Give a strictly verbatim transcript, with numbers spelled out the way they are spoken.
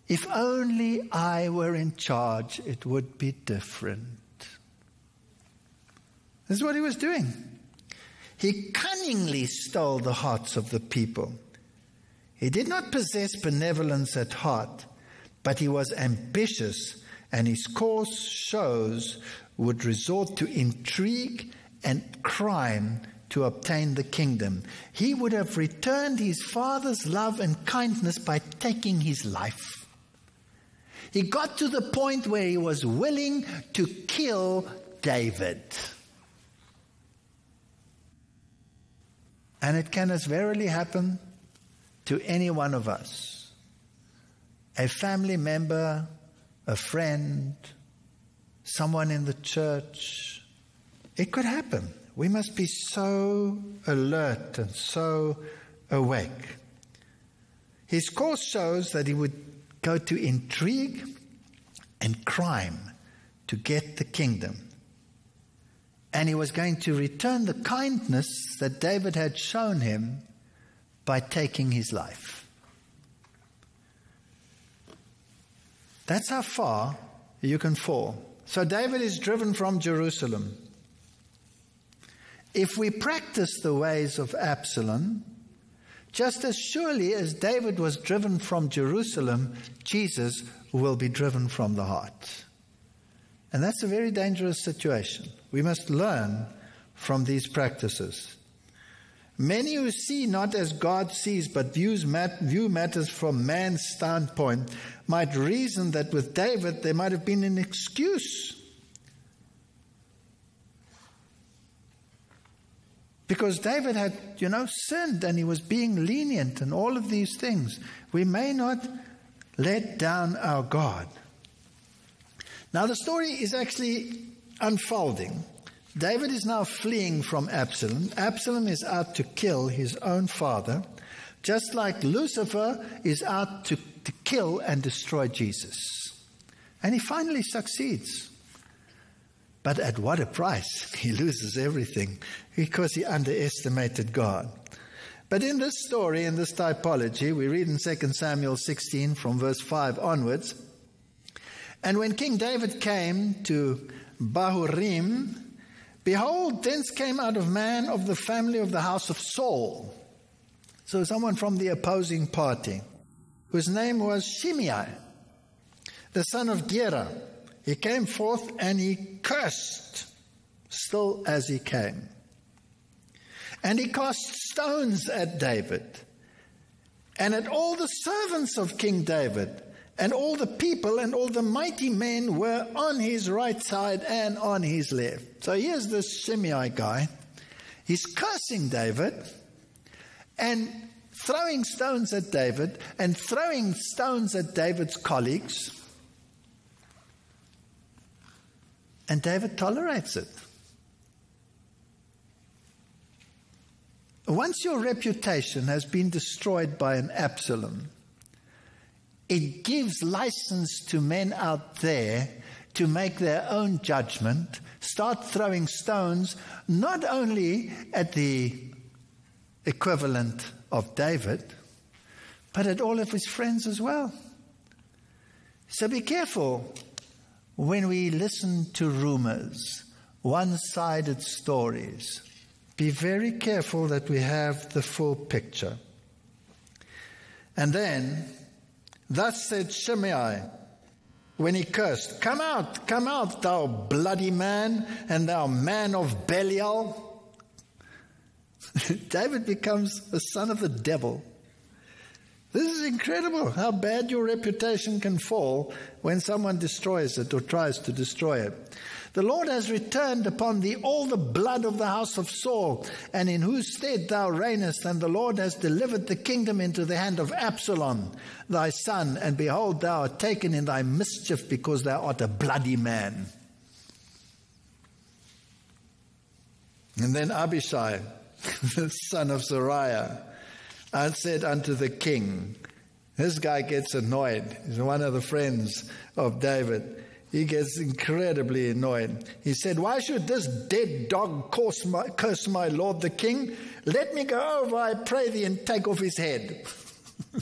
If only I were in charge, it would be different. This is what he was doing. He cunningly stole the hearts of the people. He did not possess benevolence at heart, but he was ambitious, and his coarse shows would resort to intrigue and crime to obtain the kingdom. He would have returned his father's love and kindness by taking his life. He got to the point where he was willing to kill David. And it can as verily happen to any one of us. A family member, a friend, someone in the church. It could happen. We must be so alert and so awake. His course shows that he would go to intrigue and crime to get the kingdom. And he was going to return the kindness that David had shown him by taking his life. That's how far you can fall. So David is driven from Jerusalem. If we practice the ways of Absalom, just as surely as David was driven from Jerusalem, Jesus will be driven from the heart. And that's a very dangerous situation. We must learn from these practices. Many who see not as God sees, but views mat- view matters from man's standpoint, might reason that with David there might have been an excuse. Because David had, you know, sinned and he was being lenient and all of these things. We may not let down our guard. Now the story is actually unfolding. David is now fleeing from Absalom. Absalom is out to kill his own father, just like Lucifer is out to, to kill and destroy Jesus. And he finally succeeds. But at what a price? He loses everything because he underestimated God. But in this story, in this typology, we read in Second Samuel sixteen from verse five onwards, and when King David came to Bahurim, behold, thence came out of man of the family of the house of Saul. So someone from the opposing party, whose name was Shimei, the son of Gera. He came forth and he cursed, still as he came. And he cast stones at David, and at all the servants of King David, and all the people and all the mighty men were on his right side and on his left. So here's this Shimei guy. He's cursing David and throwing stones at David and throwing stones at David's colleagues. And David tolerates it. Once your reputation has been destroyed by an Absalom, it gives license to men out there to make their own judgment, start throwing stones not only at the equivalent of David, but at all of his friends as well. So be careful when we listen to rumors, one-sided stories. Be very careful that we have the full picture. And then, thus said Shimei, when he cursed, "Come out, come out, thou bloody man, and thou man of Belial." David becomes the son of the devil. This is incredible how bad your reputation can fall when someone destroys it or tries to destroy it. "The Lord has returned upon thee all the blood of the house of Saul, and in whose stead thou reignest, and the Lord has delivered the kingdom into the hand of Absalom, thy son, and behold, thou art taken in thy mischief because thou art a bloody man." And then Abishai, the son of Zeruiah, and said unto the king, this guy gets annoyed. He's one of the friends of David. He gets incredibly annoyed. He said, "Why should this dead dog curse my, curse my lord the king? Let me go over, I pray thee, and take off his head."